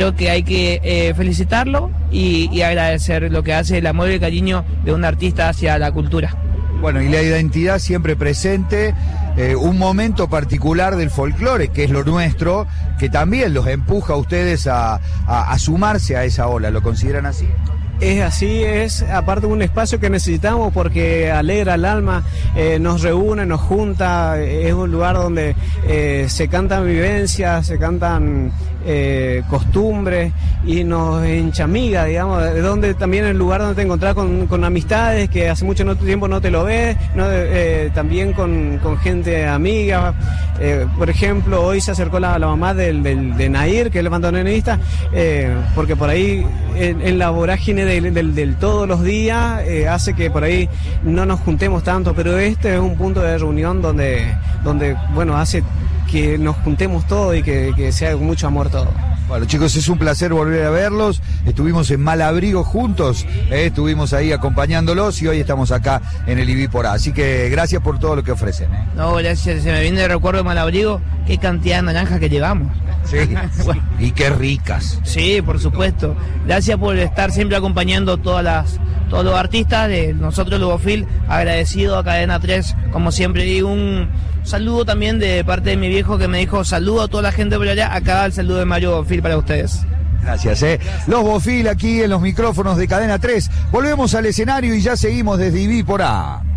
creo que hay que felicitarlo y agradecer lo que hace, el amor y el cariño de un artista hacia la cultura. Bueno, y la identidad siempre presente, un momento particular del folclore, que es lo nuestro, que también los empuja a ustedes a sumarse a esa ola. ¿Lo consideran así? Es así, es aparte un espacio que necesitamos porque alegra el alma, nos reúne, nos junta, es un lugar donde se cantan vivencias, se cantan costumbres y nos enchamiga, digamos, de donde también el lugar donde te encontrás con amistades que hace mucho tiempo no te lo ves, ¿no? También con gente amiga. Por ejemplo, hoy se acercó la mamá de Nair, que es el bandoneonista, porque por ahí en la vorágine del todos los días hace que por ahí no nos juntemos tanto, pero este es un punto de reunión donde bueno, hace que nos juntemos todos y que sea con mucho amor todo. Bueno, chicos, es un placer volver a verlos. Estuvimos en Malabrigo juntos, estuvimos ahí acompañándolos y hoy estamos acá en el IBI por A. Así que gracias por todo lo que ofrecen. No, gracias. Se me viene de recuerdo de Malabrigo, qué cantidad de naranjas que llevamos. Sí, bueno. Y qué ricas. Sí, por supuesto. Gracias por estar siempre acompañando todos los artistas de nosotros, Lugofil, agradecido a Cadena 3, como siempre, y un saludo también de parte de mi viejo que me dijo saludo a toda la gente por allá, acá el saludo de Mario Bofil para ustedes. Gracias, Los Bofil aquí en los micrófonos de Cadena 3. Volvemos al escenario y ya seguimos desde IBI por A.